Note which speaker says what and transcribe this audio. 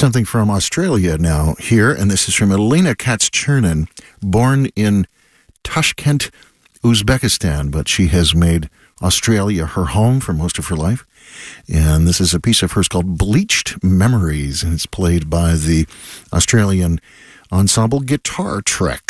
Speaker 1: something from Australia now here, and this is from Elena Katz-Chernin, born in Tashkent, Uzbekistan, but she has made Australia her home for most of her life. And this is a piece of hers called Bleached Memories, and it's played by the Australian ensemble Guitar Trek.